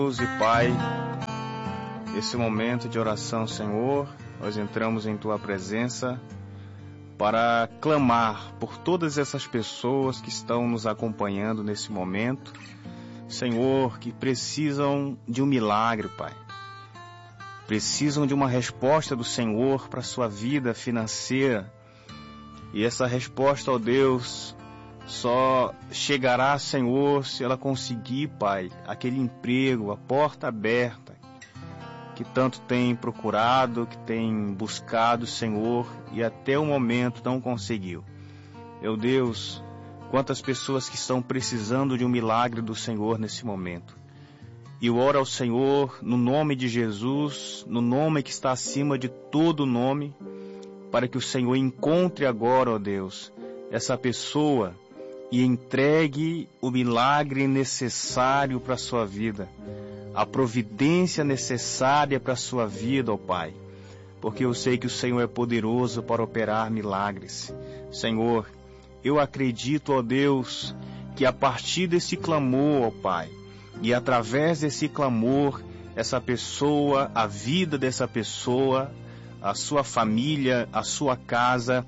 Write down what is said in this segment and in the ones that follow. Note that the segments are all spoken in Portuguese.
Deus e Pai, esse momento de oração, Senhor, nós entramos em Tua presença para clamar por todas essas pessoas que estão nos acompanhando nesse momento, Senhor, que precisam de um milagre, Pai. Precisam de uma resposta do Senhor para a sua vida financeira. E essa resposta, ó Deus, só chegará, Senhor, se ela conseguir, Pai, aquele emprego, a porta aberta, que tanto tem procurado, que tem buscado, Senhor, e até o momento não conseguiu. Meu Deus, quantas pessoas que estão precisando de um milagre do Senhor nesse momento. E eu oro ao Senhor, no nome de Jesus, no nome que está acima de todo nome, para que o Senhor encontre agora, ó Deus, essa pessoa e entregue o milagre necessário para a sua vida, a providência necessária para a sua vida, ó Pai, porque eu sei que o Senhor é poderoso para operar milagres. Senhor, eu acredito, ó Deus, que a partir desse clamor, ó Pai, e através desse clamor, essa pessoa, a vida dessa pessoa, a sua família, a sua casa,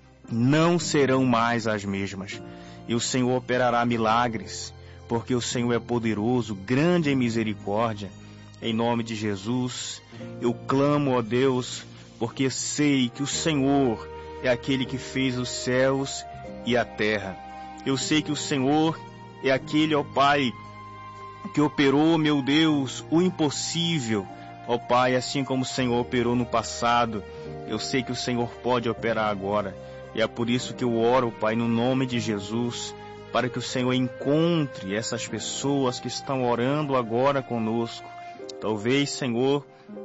não serão mais as mesmas. E o Senhor operará milagres, porque o Senhor é poderoso, grande em misericórdia. Em nome de Jesus, eu clamo, ó Deus, porque sei que o Senhor é aquele que fez os céus e a terra. Eu sei que o Senhor é aquele, ó Pai, que operou, meu Deus, o impossível. Ó Pai, assim como o Senhor operou no passado, eu sei que o Senhor pode operar agora. E é por isso que eu oro, Pai, no nome de Jesus, para que o Senhor encontre essas pessoas que estão orando agora conosco. Talvez, Senhor,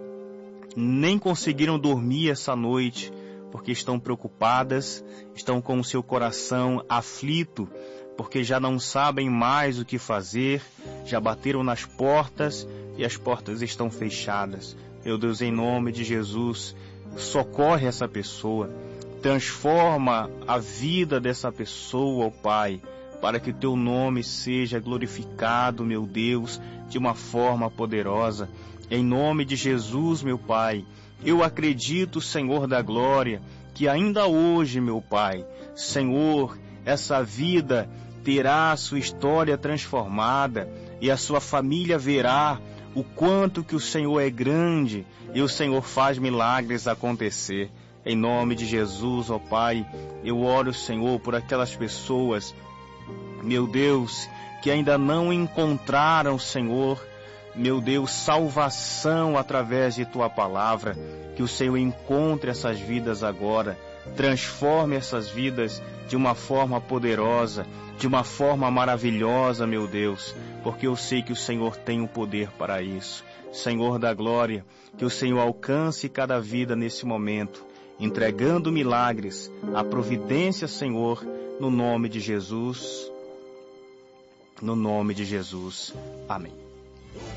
nem conseguiram dormir essa noite, porque estão preocupadas, estão com o seu coração aflito, porque já não sabem mais o que fazer, já bateram nas portas e as portas estão fechadas. Meu Deus, em nome de Jesus, socorre essa pessoa, transforma a vida dessa pessoa, ó Pai, para que o Teu nome seja glorificado, meu Deus, de uma forma poderosa. Em nome de Jesus, meu Pai, eu acredito, Senhor da glória, que ainda hoje, meu Pai, Senhor, essa vida terá a sua história transformada e a sua família verá o quanto que o Senhor é grande e o Senhor faz milagres acontecer. Em nome de Jesus, ó Pai, eu oro, Senhor, por aquelas pessoas, meu Deus, que ainda não encontraram, Senhor, meu Deus, salvação através de Tua palavra. Que o Senhor encontre essas vidas agora, transforme essas vidas de uma forma poderosa, de uma forma maravilhosa, meu Deus, porque eu sei que o Senhor tem o poder para isso. Senhor da glória, que o Senhor alcance cada vida nesse momento, entregando milagres, a providência, Senhor, no nome de Jesus. No nome de Jesus. Amém.